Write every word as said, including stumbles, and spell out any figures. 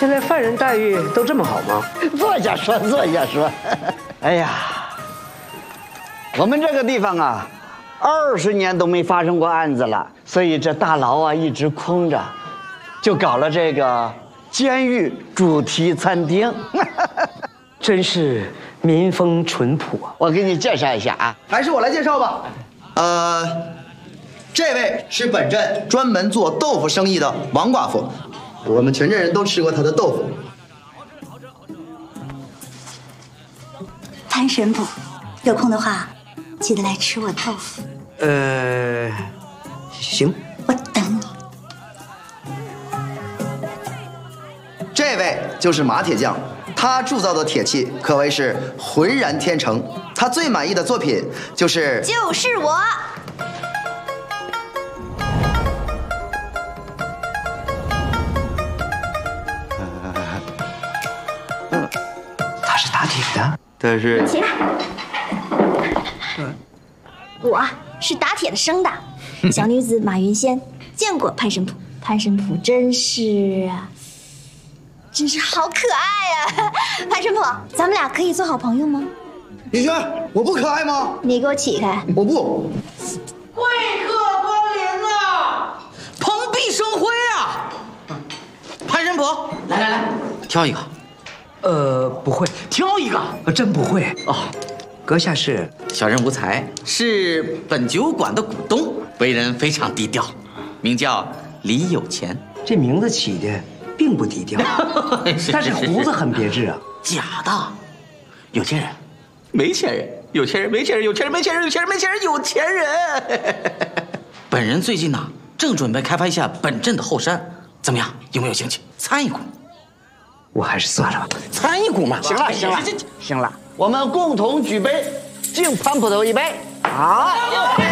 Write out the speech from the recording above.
现在犯人待遇都这么好吗？ 坐下说，坐下说。哎呀，我们这个地方啊，二十年都没发生过案子了，所以这大牢啊一直空着，就搞了这个监狱主题餐厅。 真是民风淳朴啊！ 我给你介绍一下啊， 还是我来介绍吧。呃，这位是本镇专门做豆腐生意的王寡妇，我们全镇人都吃过她的豆腐。 潘神捕，有空的话记得来吃我豆腐。 呃，行， 我等你。 这位就是马铁匠，他铸造的铁器可谓是浑然天成。他最满意的作品就是就是我。 他是打铁的， 但是起来。我是打铁的生的，小女子马云仙见过潘神捕，潘神捕真是啊，真是好可爱啊！潘神捕，咱们俩可以做好朋友吗？ 雨轩，我不可爱吗？ 你给我起开！ 我不。 贵客光临啊，蓬荜生辉啊！潘神捕，来来来，挑一个。 呃，不会， 挑一个， 呃真不会哦。阁下是小人无才，是本酒馆的股东，为人非常低调，名叫李有钱。 这名字起的并不低调，但是胡子很别致啊。 假的，有钱人，没钱人，有钱人，没钱人，有钱人，没钱人，有钱人，没钱人，有钱人。本人最近呢，正准备开发一下本镇的后山，怎么样？有没有兴趣参一股？ 我还是算了吧， 参一股嘛。 行了，行了，行了，我们共同举杯，敬潘捕头一杯。好。